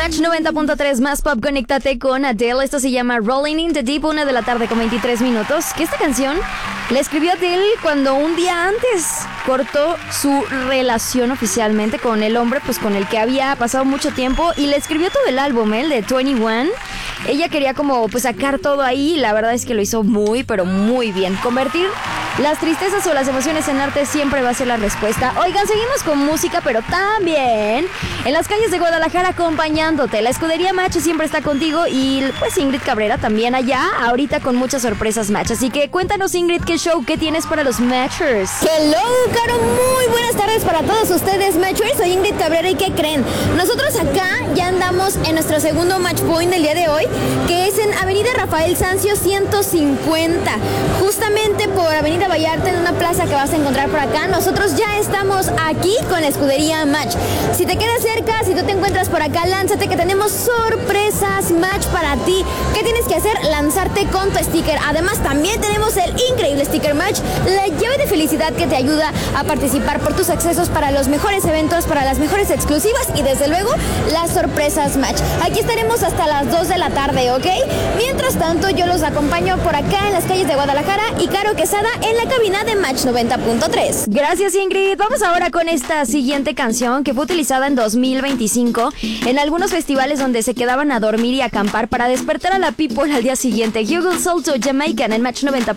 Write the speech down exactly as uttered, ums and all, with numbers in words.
Match noventa punto tres más pop, conéctate con Adele. Esto se llama Rolling in the Deep, una de la tarde con veintitrés minutos. Que esta canción la escribió Adele cuando un día antes cortó su relación oficialmente con el hombre, pues con el que había pasado mucho tiempo, y le escribió todo el álbum, el de veintiuno. Ella quería como pues sacar todo ahí, y la verdad es que lo hizo muy, pero muy bien. Convertir las tristezas o las emociones en arte siempre va a ser la respuesta. Oigan, seguimos con música, pero también en las calles de Guadalajara acompañándote. La escudería Match siempre está contigo, y pues Ingrid Cabrera también allá, ahorita con muchas sorpresas Match. Así que cuéntanos, Ingrid, qué show, qué tienes para los Matchers. Hello, Caro, muy buenas tardes para todos ustedes, Matchers. Soy Ingrid Cabrera, y ¿qué creen? Nosotros acá ya andamos en nuestro segundo Match Point del día de hoy, que es en Avenida Rafael Sanzio ciento cincuenta, justamente por Avenida Vallarta, en una plaza que vas a encontrar por acá. Nosotros ya estamos aquí con la escudería Match. Si te quedas cerca, si tú te encuentras por acá, lánzate, que tenemos sorpresas Match para ti. ¿Qué tienes que hacer? Lanzarte con tu sticker. Además, también tenemos el increíble sticker Match, la llave de felicidad que te ayuda a participar por tus accesos para los mejores eventos, para las mejores exclusivas, y desde luego las sorpresas Match. Aquí estaremos hasta las dos de la tarde, ¿ok? Mientras tanto, yo los acompaño por acá en las calles de Guadalajara, y Caro Quesada en la cabina de Match noventa punto tres. Gracias, Ingrid. Vamos ahora con esta siguiente canción, que fue utilizada en dos mil veinticinco en algunos festivales donde se quedaban a dormir y acampar para despertar a la people al día siguiente. Hugel Solto, Jamaican, en Match noventa.